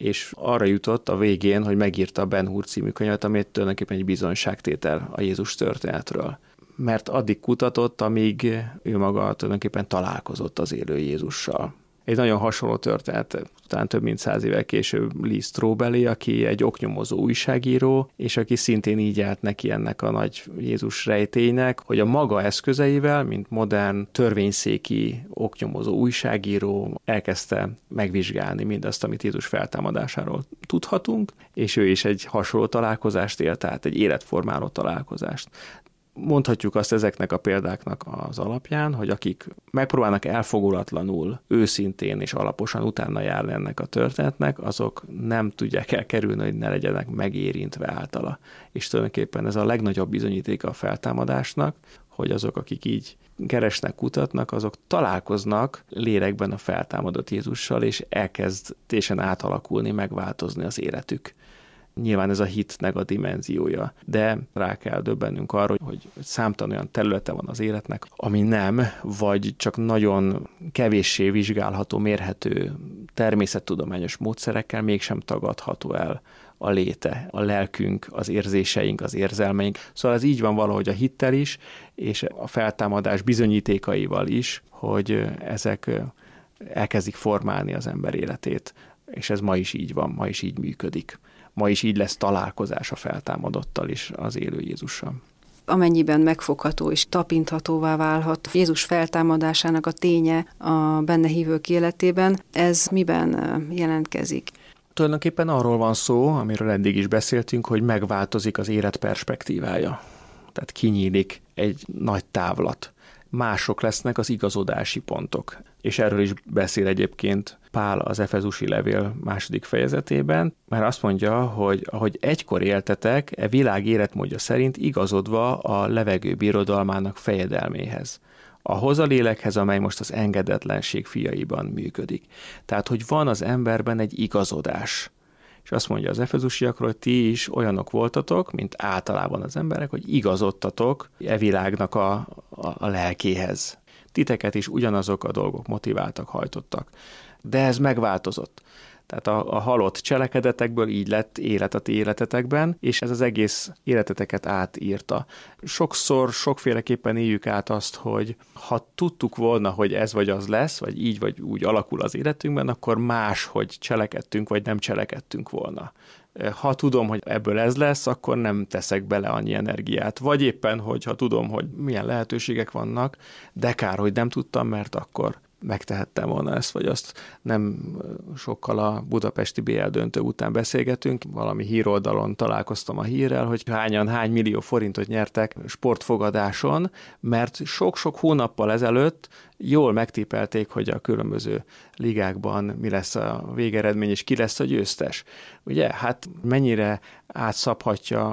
és arra jutott a végén, hogy megírta a Ben Hur című könyvet, ami tulajdonképpen egy bizonyságtétel a Jézus történetről. Mert addig kutatott, amíg ő maga tulajdonképpen találkozott az élő Jézussal. Egy nagyon hasonló történet, talán több mint 100 évvel később Lee Strobel, aki egy oknyomozó újságíró, és aki szintén így állt neki ennek a nagy Jézus rejtélynek, hogy a maga eszközeivel, mint modern törvényszéki oknyomozó újságíró elkezdte megvizsgálni mindazt, amit Jézus feltámadásáról tudhatunk, és ő is egy hasonló találkozást élt, tehát egy életformáló találkozást. Mondhatjuk azt ezeknek a példáknak az alapján, hogy akik megpróbálnak elfogulatlanul, őszintén és alaposan utána járni ennek a történetnek, azok nem tudják elkerülni, hogy ne legyenek megérintve általa. És tulajdonképpen ez a legnagyobb bizonyítéka a feltámadásnak, hogy azok, akik így keresnek, kutatnak, azok találkoznak lélekben a feltámadott Jézussal, és elkezd teljesen átalakulni, megváltozni az életük. Nyilván ez a hitnek a dimenziója, de rá kell döbbennünk arra, hogy számtalan olyan területe van az életnek, ami nem, vagy csak nagyon kevéssé vizsgálható, mérhető természettudományos módszerekkel mégsem tagadható el a léte, a lelkünk, az érzéseink, az érzelmeink. Szóval ez így van valahogy a hittel is, és a feltámadás bizonyítékaival is, hogy ezek elkezdik formálni az ember életét, és ez ma is így van, ma is így működik. Ma is így lesz találkozás a feltámadottal is, az élő Jézussal. Amennyiben megfogható és tapinthatóvá válhat Jézus feltámadásának a ténye a benne hívők életében, ez miben jelentkezik? Tulajdonképpen arról van szó, amiről eddig is beszéltünk, hogy megváltozik az élet perspektívája. Tehát kinyílik egy nagy távlat. Mások lesznek az igazodási pontok. És erről is beszél egyébként Pál az Efezusi levél 2. fejezetében, mert azt mondja, hogy ahogy egykor éltetek, e világ életmódja szerint igazodva a levegő birodalmának fejedelméhez. Ahhoz a lélekhez, amely most az engedetlenség fiaiban működik. Tehát, hogy van az emberben egy igazodás. És azt mondja az efezusiakról, hogy ti is olyanok voltatok, mint általában az emberek, hogy igazodtatok e világnak a lelkéhez. Titeket is ugyanazok a dolgok motiváltak, hajtottak. De ez megváltozott. Tehát a halott cselekedetekből így lett élet a ti életetekben, és ez az egész életeteket átírta. Sokszor, sokféleképpen éljük át azt, hogy ha tudtuk volna, hogy ez vagy az lesz, vagy így vagy úgy alakul az életünkben, akkor máshogy cselekedtünk, vagy nem cselekedtünk volna. Ha tudom, hogy ebből ez lesz, akkor nem teszek bele annyi energiát. Vagy éppen, hogy ha tudom, hogy milyen lehetőségek vannak, de kár, hogy nem tudtam, mert akkor megtehettem volna ezt, vagy azt. Nem sokkal a budapesti BL döntő után beszélgetünk. Valami híroldalon találkoztam a hírrel, hogy hány millió forintot nyertek sportfogadáson, mert sok-sok hónappal ezelőtt jól megtippelték, hogy a különböző ligákban mi lesz a végeredmény, és ki lesz a győztes. Ugye, hát mennyire átszabhatja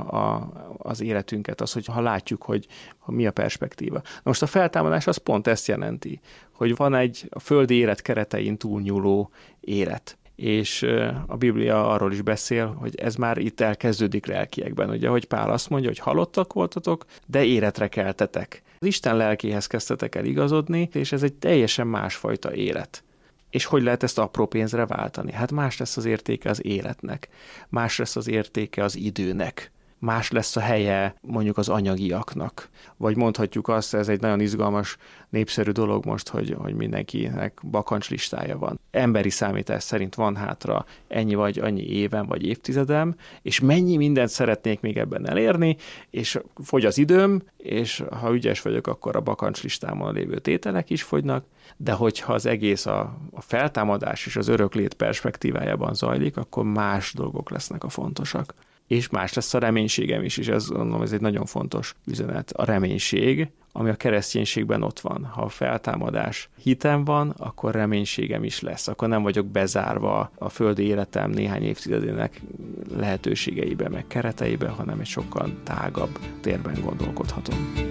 az életünket az, hogy ha látjuk, hogy mi a perspektíva. Na most a feltámadás az pont ezt jelenti, hogy van egy a földi élet keretein túlnyúló élet. És a Biblia arról is beszél, hogy ez már itt elkezdődik lelkiekben. Ugye, hogy Pál azt mondja, hogy halottak voltatok, de életre keltetek. Az Isten lelkéhez kezdtetek el igazodni, és ez egy teljesen másfajta élet. És hogy lehet ezt apró pénzre váltani? Hát más lesz az értéke az életnek, más lesz az értéke az időnek, más lesz a helye mondjuk az anyagiaknak. Vagy mondhatjuk azt, ez egy nagyon izgalmas, népszerű dolog most, hogy mindenkinek bakancslistája van. Emberi számítás szerint van hátra ennyi vagy annyi éven vagy évtizedem, és mennyi mindent szeretnék még ebben elérni, és fogy az időm, és ha ügyes vagyok, akkor a bakancslistámon lévő tételek is fogynak, de hogyha az egész a feltámadás és az öröklét perspektívájában zajlik, akkor más dolgok lesznek a fontosak. És más lesz a reménységem is, és ez egy nagyon fontos üzenet. A reménység, ami a kereszténységben ott van. Ha a feltámadás hitem van, akkor reménységem is lesz. Akkor nem vagyok bezárva a földi életem néhány évtizedének lehetőségeibe, meg kereteibe, hanem egy sokkal tágabb térben gondolkodhatom.